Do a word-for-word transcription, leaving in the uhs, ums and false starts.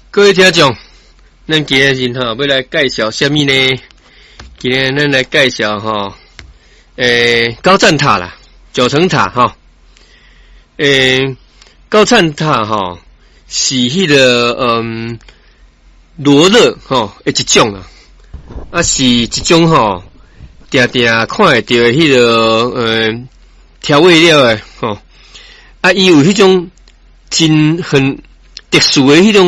各位听众，咱今日日吼要来介绍什么呢？今日咱来介绍吼，诶、欸，高赞塔啦，九层塔吼，诶、欸，高赞塔吼是迄、那个嗯罗勒吼一种啊，啊是一种吼，定定看会到迄、那个呃调味料诶吼，啊伊有迄种真很特殊诶迄种。